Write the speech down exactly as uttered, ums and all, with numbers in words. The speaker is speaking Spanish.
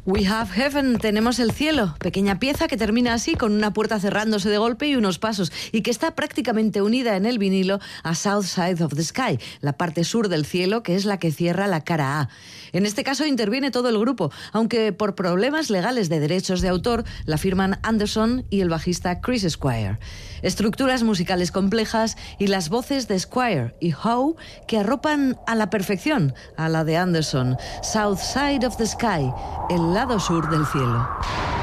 We have heaven, tenemos el cielo. Pequeña pieza que termina así, con una puerta cerrándose de golpe y unos pasos, y que está prácticamente unida en el vinilo a South Side of the Sky, la parte sur del cielo, que es la que cierra la cara A. En este caso interviene todo el grupo, aunque por problemas legales de derechos de autor la firman Anderson y el bajista Chris Squire. Estructuras musicales complejas y las voces de Squire y Howe que arropan a la perfección a la de Anderson. South Side of the Sky, el lado sur del cielo.